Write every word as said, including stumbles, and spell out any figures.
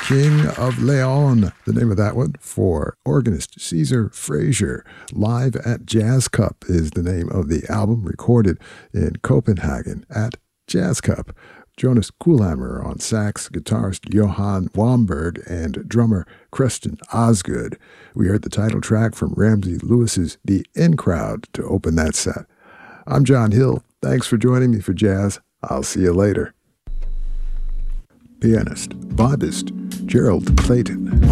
King of Leon, the name of that one, for organist Caesar Frazier. Live at Jazz Cup is the name of the album, recorded in Copenhagen at Jazz Cup. Jonas Kuhlhammer on sax, guitarist Johan Wamberg, and drummer Creston Osgood. We heard the title track from Ramsey Lewis's The In Crowd to open that set. I'm John Hill. Thanks for joining me for Jazz. I'll see you later. Pianist, vibist Gerald Clayton.